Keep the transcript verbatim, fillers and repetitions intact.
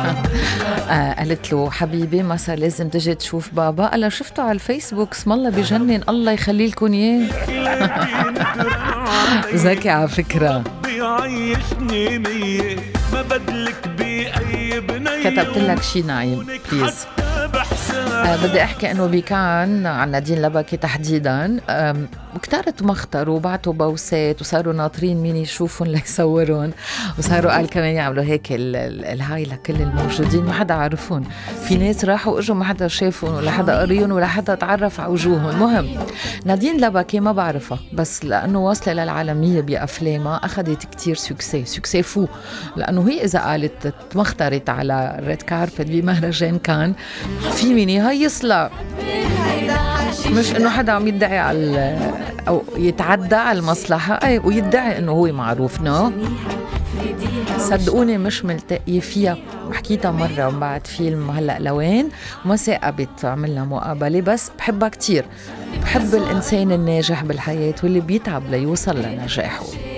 آه قالت له حبيبي ما صار لازم تجي تشوف بابا. قال شفته على الفيسبوك اسم الله بجنن، الله يخلي لكم اياه. ذكي على فكرة. كتبت لك شي نايم بليز. أه بدي أحكي أنه بكان عن نادين لبكي تحديداً كتار تمخطروا وبعتوا بوسات وصاروا ناطرين مين يشوفون ليصورون، وصاروا قال كمان يعملوا هيك الهاي لكل الموجودين ما حدا عرفون. في ناس راحوا اجوا ما حدا شافون ولا حدا قريون ولا حدا تعرف على وجوههم. مهم نادين لبكي ما بعرفها، بس لأنه واصلة للعالمية بأفلامها أخذت كتير سوكسي سوكسي فو، لأنه هي إذا قالت تمخطرت على الريد كاربت بمهرجان كان في مين يهيصلا، مش انه حدا عم يدعي على او يتعدى على المصلحه اي ويدعي انه هو معروف. نو صدقوني مش ملتقي فيها. حكيتها مره بعد فيلم هلا لوين وما ثاقبت عملنا مقابله، بس بحبها كتير. بحب الانسان الناجح بالحياه واللي بيتعب ليوصل لنجاحه.